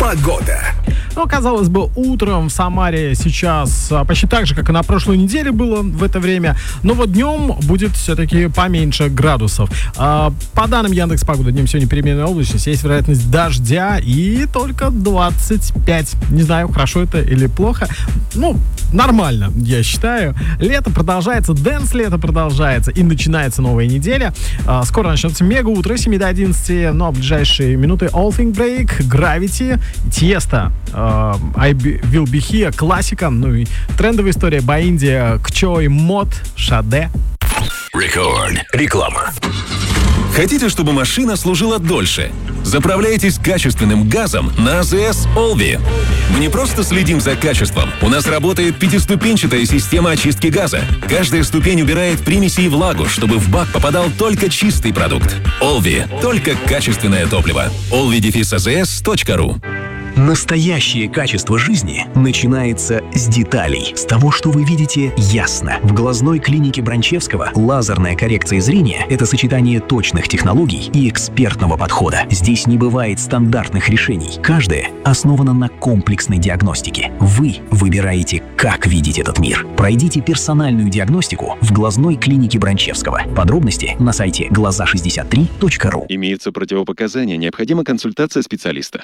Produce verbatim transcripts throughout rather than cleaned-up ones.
Погода. Ну, казалось бы, утром в Самаре сейчас почти так же, как и на прошлой неделе было в это время. Но вот днем будет все-таки поменьше градусов. По данным Яндекс.Погоды, днем сегодня переменная облачность, есть вероятность дождя и только двадцать пять. Не знаю, хорошо это или плохо. Ну, нормально, я считаю. Лето продолжается, дэнс-лето продолжается и начинается новая неделя. Скоро начнется мега-утро с семи до одиннадцати, но в ближайшие минуты All Thing Break, Gravity, Tiesto, I Will Be Here, классика, ну и трендовая история Баинди, Кчой, Мод, Шаде. Рекорд. Реклама. Хотите, чтобы машина служила дольше? Заправляйтесь качественным газом на АЗС Олви. Мы не просто следим за качеством. У нас работает пятиступенчатая система очистки газа. Каждая ступень убирает примеси и влагу, чтобы в бак попадал только чистый продукт. Олви. Только качественное топливо. олви дефис а зэ эс точка ру. Настоящее качество жизни начинается с деталей, с того, что вы видите ясно. В глазной клинике Бранчевского лазерная коррекция зрения – это сочетание точных технологий и экспертного подхода. Здесь не бывает стандартных решений. Каждое основано на комплексной диагностике. Вы выбираете, как видеть этот мир. Пройдите персональную диагностику в глазной клинике Бранчевского. Подробности на сайте глаза шестьдесят три точка ру. Имеются противопоказания, необходима консультация специалиста.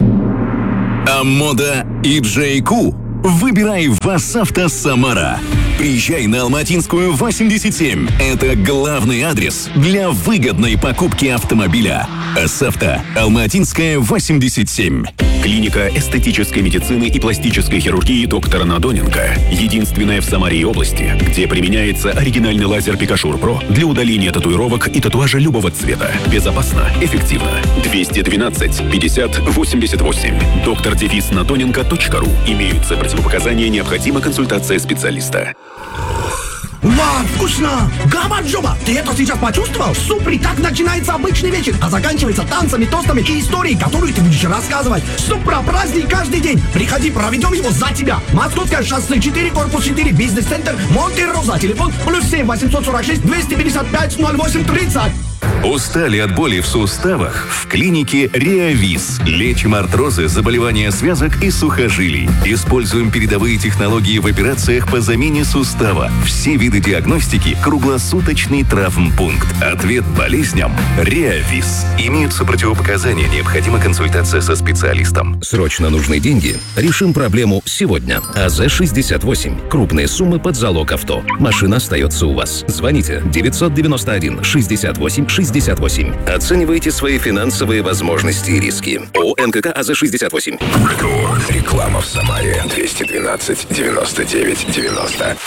Амода и джей кью. Выбирай ВАСАвто Самара. Приезжай на Алматинскую восемьдесят семь. Это главный адрес для выгодной покупки автомобиля. АСАвто. Алматинская восемьдесят семь. Клиника эстетической медицины и пластической хирургии доктора Надоненко. Единственная в Самаре и области, где применяется оригинальный лазер Пикашур Про для удаления татуировок и татуажа любого цвета. Безопасно, эффективно. двести двенадцать пятьдесят восемьдесят восемь. доктор дефис надоненко точка ру. Имеются противопоказания, необходима консультация специалиста. Вау, вкусно! Гамаджоба! Ты это сейчас почувствовал? Супри, так начинается обычный вечер, а заканчивается танцами, тостами и историей, которую ты будешь рассказывать. Супра, праздник каждый день. Приходи, проведем его за тебя. Московское шоссе четыре, корпус четыре, бизнес-центр, Монте-Роза. Телефон плюс семь восемьсот сорок шесть двести пятьдесят пять ноль восемь тридцать. Устали от боли в суставах? В клинике Реавиз. Лечим артрозы, заболевания связок и сухожилий. Используем передовые технологии в операциях по замене сустава. Все виды диагностики. Круглосуточный травмпункт. Ответ болезням. Реавиз. Имеются противопоказания. Необходима консультация со специалистом. Срочно нужны деньги? Решим проблему сегодня. а зэ шестьдесят восемь. Крупные суммы под залог авто. Машина остается у вас. Звоните девятьсот девяносто один шестьдесят восемь шестьдесят восемь. Оценивайте свои финансовые возможности и риски. ООО эн ка ка а зэ шестьдесят восемь. Рекорд. Реклама в Самаре. двести двенадцать девяносто девять девяносто.